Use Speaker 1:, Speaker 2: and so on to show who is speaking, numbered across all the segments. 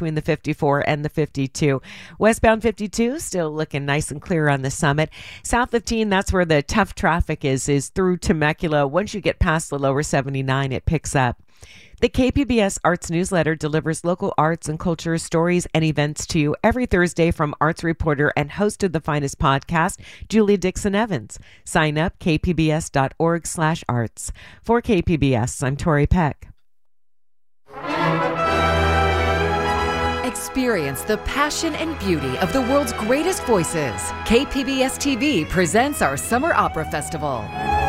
Speaker 1: between the 54 and the 52. Westbound 52 still looking nice and clear on the summit. South 15, that's where the tough traffic is through Temecula. Once you get past the lower 79, it picks up. The KPBS Arts Newsletter delivers local arts and culture stories and events to you every Thursday from arts reporter and host of the finest podcast, Julia Dixon Evans. Sign up, kpbs.org/arts. For KPBS, I'm Tori Peck.
Speaker 2: Experience the passion and beauty of the world's greatest voices. KPBS TV presents our Summer Opera Festival.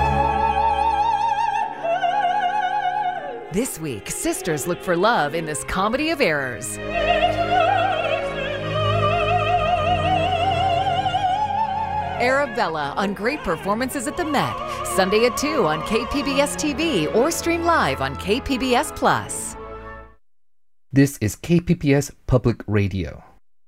Speaker 2: This week, sisters look for love in this comedy of errors. Arabella on great performances at the Met, Sunday at 2 on KPBS TV or stream live on KPBS Plus.
Speaker 3: This is KPBS Public Radio.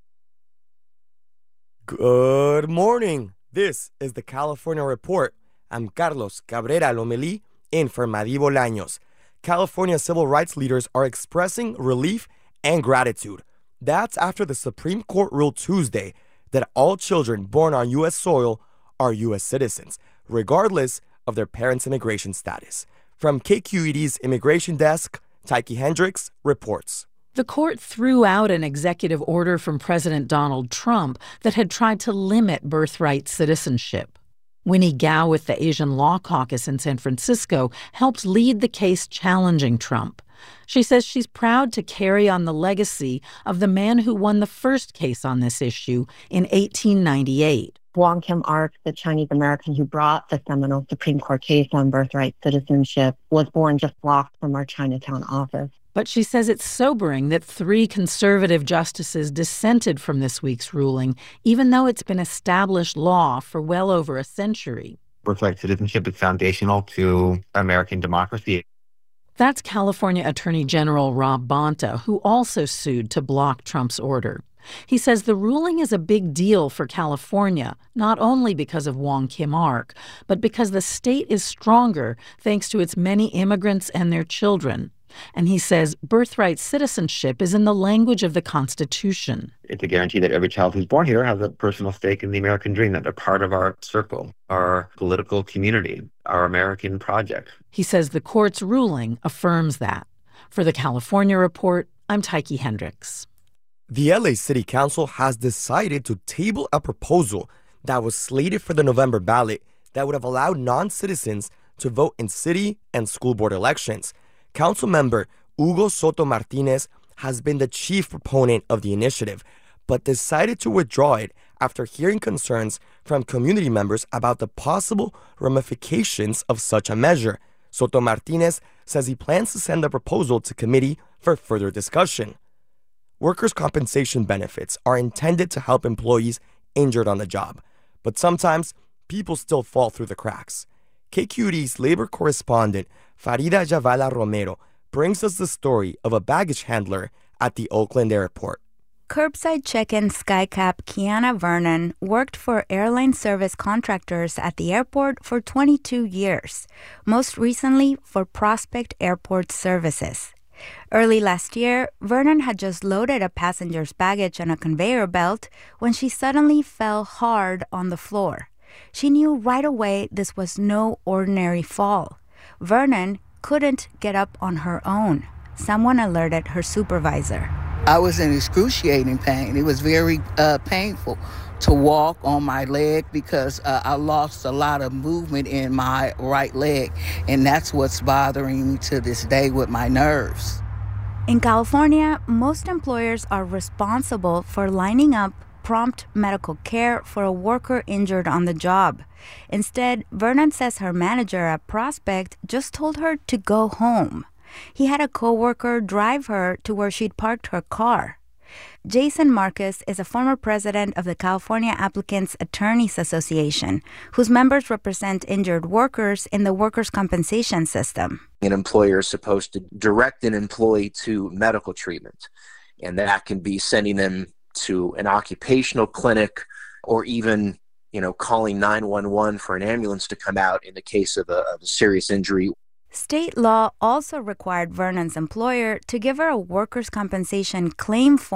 Speaker 4: Good morning. This is the California Report. I'm Carlos Cabrera Lomelí in for Madi Bolaños. California civil rights leaders are expressing relief and gratitude. That's after the Supreme Court ruled Tuesday that all children born on U.S. soil are U.S. citizens, regardless of their parents' immigration status. From KQED's Immigration Desk, Tyke Hendricks reports.
Speaker 5: The court threw out an executive order from President Donald Trump that had tried to limit birthright citizenship. Winnie Gao with the Asian Law Caucus in San Francisco helped lead the case challenging Trump. She says she's proud to carry on the legacy of the man who won the first case on this issue in 1898.
Speaker 6: Wong Kim Ark, the Chinese American who brought the seminal Supreme Court case on birthright citizenship, was born just blocks from our Chinatown office.
Speaker 5: But she says it's sobering that 3 conservative justices dissented from this week's ruling, even though it's been established law for well over a century.
Speaker 7: Birthright citizenship is foundational to American democracy.
Speaker 5: That's California Attorney General Rob Bonta, who also sued to block Trump's order. He says the ruling is a big deal for California, not only because of Wong Kim Ark, but because the state is stronger thanks to its many immigrants and their children. And he says birthright citizenship is in the language of the Constitution.
Speaker 7: It's a guarantee that every child who's born here has a personal stake in the American dream, that they're part of our circle, our political community, our American project.
Speaker 5: He says the court's ruling affirms that. For the California Report, I'm Tyke Hendricks.
Speaker 4: The LA City Council has decided to table a proposal that was slated for the November ballot that would have allowed non-citizens to vote in city and school board elections. Council member Hugo Soto Martinez has been the chief proponent of the initiative, but decided to withdraw it after hearing concerns from community members about the possible ramifications of such a measure. Soto Martinez says he plans to send the proposal to committee for further discussion. Workers' compensation benefits are intended to help employees injured on the job, but sometimes people still fall through the cracks. KQED's labor correspondent Farida Javala Romero brings us the story of a baggage handler at the Oakland airport.
Speaker 8: Curbside check-in skycap Kiana Vernon worked for airline service contractors at the airport for 22 years, most recently for Prospect Airport Services. Early last year, Vernon had just loaded a passenger's baggage on a conveyor belt when she suddenly fell hard on the floor. She knew right away this was no ordinary fall. Vernon couldn't get up on her own. Someone alerted her supervisor.
Speaker 9: I was in excruciating pain. It was very painful to walk on my leg because I lost a lot of movement in my right leg, and that's what's bothering me to this day with my nerves.
Speaker 8: In California, most employers are responsible for lining up prompt medical care for a worker injured on the job. Instead, Vernon says her manager at Prospect just told her to go home. He had a coworker drive her to where she'd parked her car. Jason Marcus is a former president of the California Applicants Attorneys Association, whose members represent injured workers in the workers' compensation system.
Speaker 10: An employer is supposed to direct an employee to medical treatment, and that can be sending them to an occupational clinic or even, calling 911 for an ambulance to come out in the case of a serious injury.
Speaker 8: State law also required Vernon's employer to give her a workers' compensation claim form